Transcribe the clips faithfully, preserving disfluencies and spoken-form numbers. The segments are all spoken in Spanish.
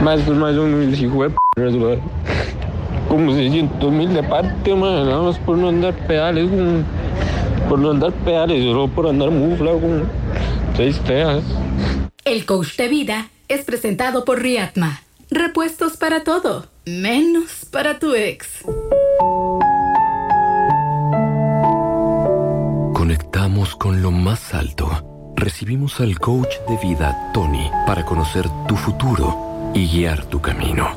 Más, más un humilde hijo de p***, ¿verdad? Como se siente humilde aparte, man, nada más por no andar pedales, man. Por no andar pedales, solo por andar mufla, con seis teas. El coach de vida es presentado por Riatma. Repuestos para todo, menos para tu ex. Conectamos con lo más alto. Recibimos al coach de vida, Tony, para conocer tu futuro y guiar tu camino.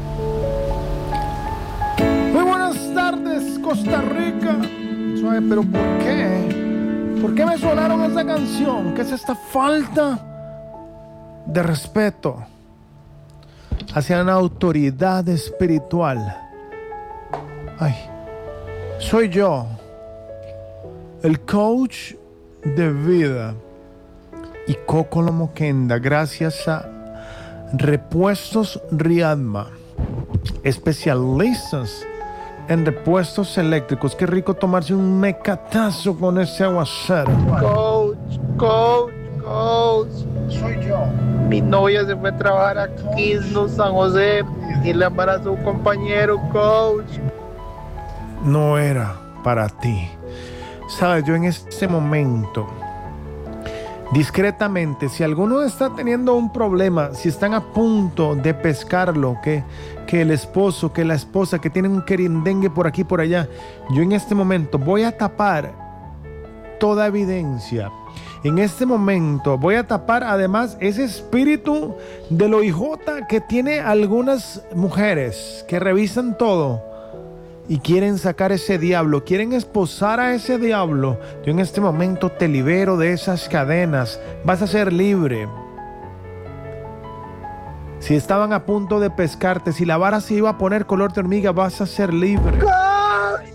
Muy buenas tardes, Costa Rica. Suave, pero ¿por qué? ¿Por qué me sonaron esa canción? ¿Qué es esta falta de respeto hacia una autoridad espiritual? Ay, soy yo, el coach de vida y Coco Lomoquenda, gracias a Repuestos Riadma, especialistas en repuestos eléctricos. Qué rico tomarse un mecatazo con ese aguacero. Coach, coach, coach. Soy yo. Mi novia se fue a trabajar a Quisno, San José, y le embarazó un compañero, coach. No era para ti. Sabes, yo en este momento, discretamente, si alguno está teniendo un problema, si están a punto de pescarlo, que, que el esposo, que la esposa, que tienen un querendengue por aquí, por allá, yo en este momento voy a tapar toda evidencia. En este momento voy a tapar además ese espíritu de lo hijota que tiene algunas mujeres que revisan todo y quieren sacar ese diablo, quieren esposar a ese diablo. Yo en este momento te libero de esas cadenas. Vas a ser libre. Si estaban a punto de pescarte, si la vara se iba a poner color de hormiga, vas a ser libre. ¡Coach!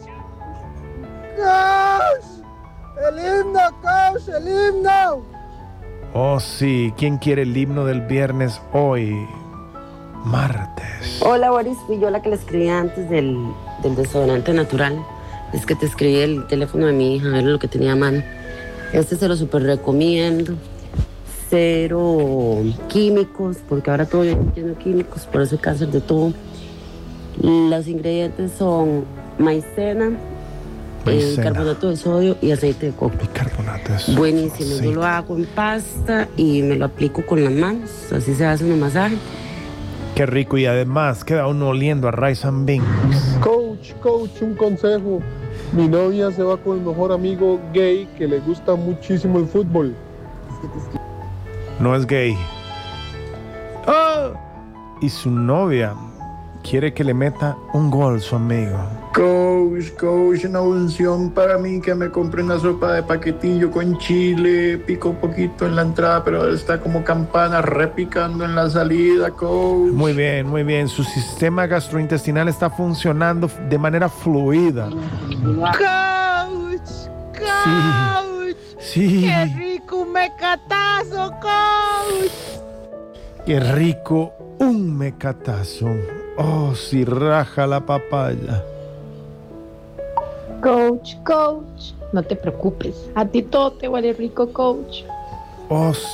¡Coach! ¡El himno, coach! ¡El himno! Oh sí, ¿quién quiere el himno del viernes hoy? Martes. Hola Boris, fui yo la que le escribí antes del, del desodorante natural. Es que te escribí el teléfono de mi hija, a ver lo que tenía a mano. Este se lo súper recomiendo. Cero químicos, porque ahora todo tiene químicos, por eso hay cáncer de todo. Los ingredientes son maicena, eh, carbonato de sodio y aceite de coco. Bicarbonato de sodio. Buenísimo, Sí. yo lo hago en pasta y me lo aplico con las manos, así se hace un masaje. Qué rico, y además queda uno oliendo a rice and beans. Coach, coach, un consejo. Mi novia se va con el mejor amigo gay que le gusta muchísimo el fútbol. No es gay. ¡Oh! Y su novia quiere que le meta un gol su amigo. Coach, coach, una unción para mí, que me compre una sopa de paquetillo con chile, pico un poquito en la entrada, pero está como campana repicando en la salida, coach. Muy bien, muy bien. Su sistema gastrointestinal está funcionando de manera fluida. Coach, coach. Sí. Qué rico un mecatazo, coach. Qué rico un mecatazo. Oh, si raja la papaya. Coach, coach, no te preocupes, a ti todo te huele rico, coach. Oh,